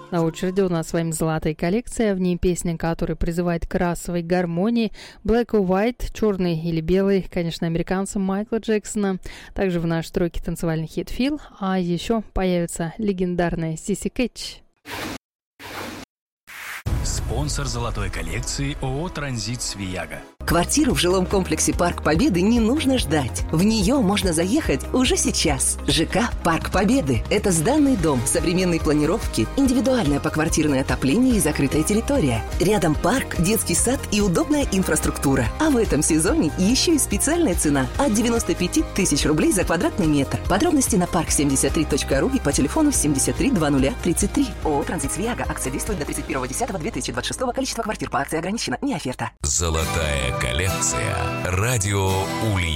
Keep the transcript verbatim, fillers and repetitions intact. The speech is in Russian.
На очереди у нас с вами золотая коллекция. В ней песня, которая призывает к расовой гармонии. Black or White, черный или белый, конечно, американцам Майкла Джексона. Также в нашей стройке танцевальный хит Feel. А еще появится легендарная Сиси Кэтч. Спонсор золотой коллекции ООО «Транзит Свияга». Квартиру в жилом комплексе «Парк Победы» не нужно ждать. В нее можно заехать уже сейчас. ЖК «Парк Победы» – это сданный дом, современной планировки, индивидуальное поквартирное отопление и закрытая территория. Рядом парк, детский сад и удобная инфраструктура. А в этом сезоне еще и специальная цена от девяносто пять тысяч рублей за квадратный метр. Подробности на парк семьдесят три точка ру и по телефону семьдесят три двадцать тридцать три. ООО «Транзит Свияга». Акция действует до тридцать первого десятого две тысячи двадцать шестого. Количество квартир по акции ограничено. Не оферта. Золотая коллекция. Радио Ульян.